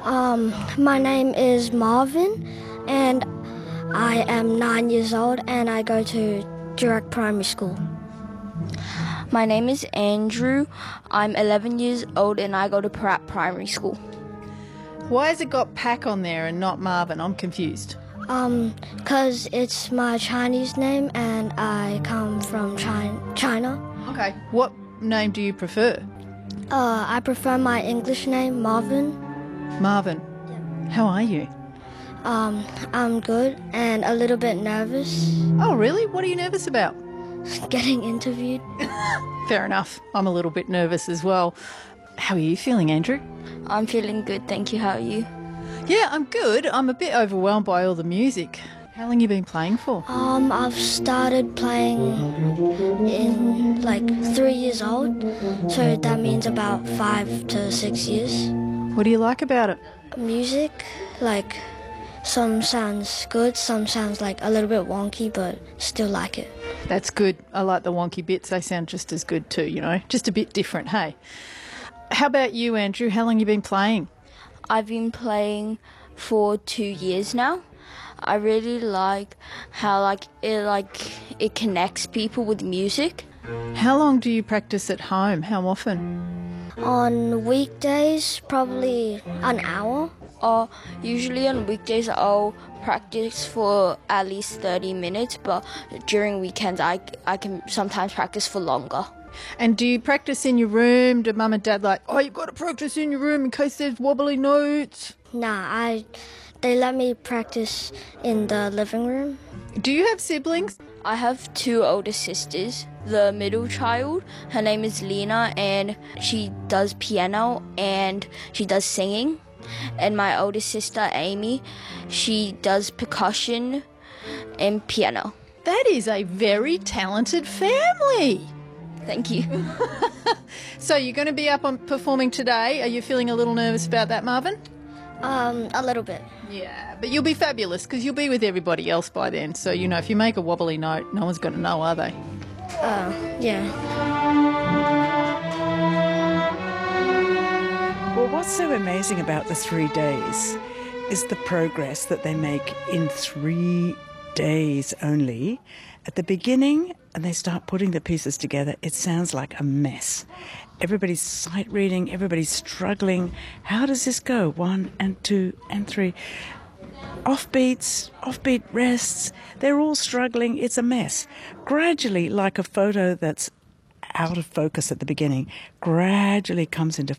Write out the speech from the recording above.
My name is Marvin, and I am 9 years old, and I go to Direct Primary School. My name is Andrew. I'm 11 years old, and I go to Pratt Primary School. Why has it got Pac on there and not Marvin? I'm confused. 'Cause it's my Chinese name, and I come from China. Okay. What name do you prefer? I prefer my English name, Marvin. Marvin. How are you? I'm good and a little bit nervous. Oh, really? What are you nervous about? Getting interviewed. Fair enough. I'm a little bit nervous as well. How are you feeling, Andrew? I'm feeling good, thank you. How are you? Yeah, I'm good. I'm a bit overwhelmed by all the music. How long you been playing for? I've started playing in like 3 years old, so that means about 5 to 6 years. What do you like about it? Music, like some sounds good, some sounds like a little bit wonky, but still like it. That's good. I like the wonky bits. They sound just as good too, you know, just a bit different, hey? How about you, Andrew? How long you been playing? I've been playing for 2 years now. I really like how it connects people with music. How long do you practice at home? How often? On weekdays, probably an hour. Usually on weekdays I'll practice for at least 30 minutes, but during weekends I can sometimes practice for longer. And do you practice in your room? Do mum and dad like, oh, you've got to practice in your room in case there's wobbly notes? Nah, they let me practice in the living room. Do you have siblings? I have 2 older sisters. The middle child, her name is Lena, and she does piano and she does singing. And my older sister, Amy, she does percussion and piano. That is a very talented family. Thank you. So you're going to be up on performing today. Are you feeling a little nervous about that, Marvin? A little bit. Yeah, but you'll be fabulous because you'll be with everybody else by then. So, you know, if you make a wobbly note, no one's going to know, are they? Yeah. Well, what's so amazing about the 3 days is the progress that they make in 3 days only. At the beginning, and they start putting the pieces together, it sounds like a mess. Everybody's sight reading, everybody's struggling. How does this go? 1 and 2 and 3. Offbeat rests. They're all struggling. It's a mess. Gradually, like a photo that's out of focus at the beginning, gradually comes into